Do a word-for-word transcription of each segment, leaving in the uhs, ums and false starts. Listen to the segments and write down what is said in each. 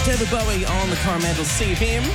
David Bowie on the Coromandel C F M.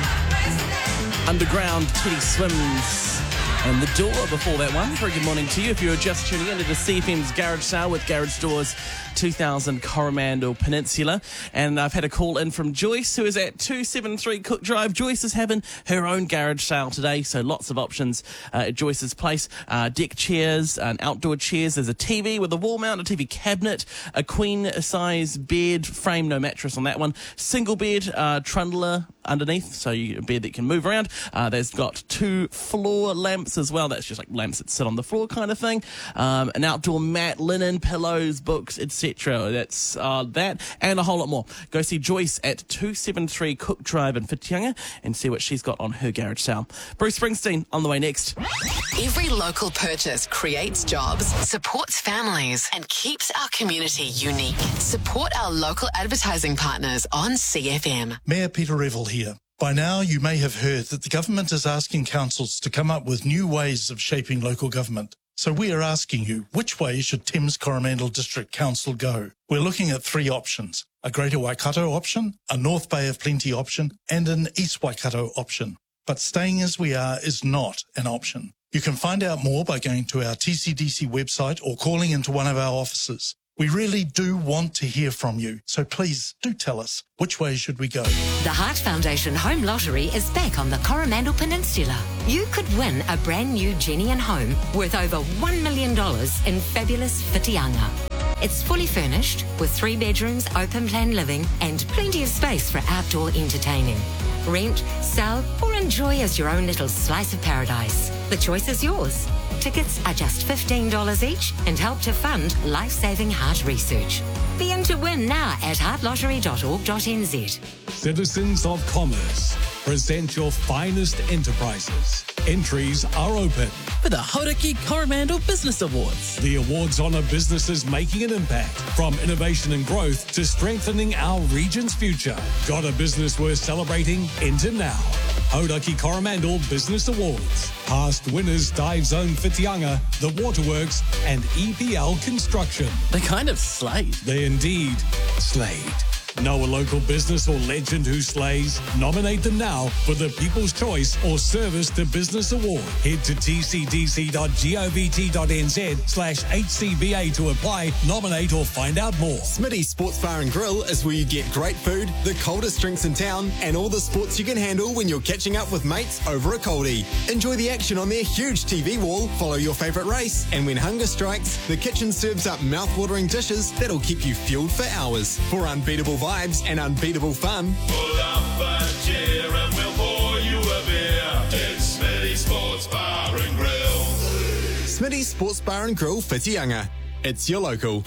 Underground, Teddy Swims. And The Door before that one. Very good morning to you. If you're just tuning in to the C F M's Garage Sale with Garage Doors two thousand Coromandel Peninsula. And I've had a call in from Joyce, who is at two seventy-three Cook Drive. Joyce is having her own garage sale today, so lots of options uh, at Joyce's place. Uh, deck chairs and outdoor chairs. There's a T V with a wall mount, a T V cabinet, a queen-size bed frame, no mattress on that one. Single bed, uh, trundler underneath, so you, a bed that can move around. Uh, there's got two floor lamps as well. That's just like lamps that sit on the floor kind of thing. Um, an outdoor mat, linen, pillows, books, et cetera. That's uh, that and a whole lot more. Go see Joyce at two seventy-three Cook Drive in Whitianga and see what she's got on her garage sale. Bruce Springsteen on the way next. Every local purchase creates jobs, supports families, and keeps our community unique. Support our local advertising partners on C F M. Mayor Peter Revel here. By now, you may have heard that the government is asking councils to come up with new ways of shaping local government. So we are asking you, which way should Thames Coromandel District Council go? We're looking at three options: a Greater Waikato option, a North Bay of Plenty option, and an East Waikato option. But staying as we are is not an option. You can find out more by going to our T C D C website or calling into one of our offices. We really do want to hear from you, so please do tell us, which way should we go? The Heart Foundation Home Lottery is back on the Coromandel Peninsula. You could win a brand new Jenny and home worth over one million dollars in fabulous Whitianga. It's fully furnished with three bedrooms, open plan living, and plenty of space for outdoor entertaining. Rent, sell, or enjoy as your own little slice of paradise. The choice is yours. Tickets are just fifteen dollars each and help to fund life-saving heart research. Be in to win now at heart lottery dot org dot n z. Citizens of Commerce, present your finest enterprises. Entries are open For the Hauraki Coromandel Business Awards. The awards honour businesses making an impact, from innovation and growth to strengthening our region's future. Got a business worth celebrating? Enter now. Hauraki Coromandel Business Awards. Past winners: Dive Zone Whitianga, The Waterworks, and E P L Construction. They kind of slayed. They indeed slayed. Know a local business or legend who slays? Nominate them now for the People's Choice or Service to Business Award. Head to t c d c dot govt dot n z slash h c b a to apply, nominate, or find out more. Smitty's Sports Bar and Grill is where you get great food, the coldest drinks in town, and all the sports you can handle when you're catching up with mates over a coldie. Enjoy the action on their huge T V wall, follow your favourite race, and when hunger strikes, the kitchen serves up mouth-watering dishes that'll keep you fueled for hours. For unbeatable vibes and unbeatable fun, pull up a chair and we'll pour you a beer. It's Smitty's Sports Bar and Grill. Smitty's Sports Bar and Grill, Whitianga. It's your local.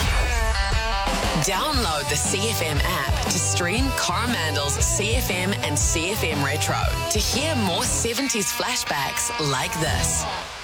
Download the C F M app to stream Coromandel's C F M and C F M Retro to hear more seventies flashbacks like this.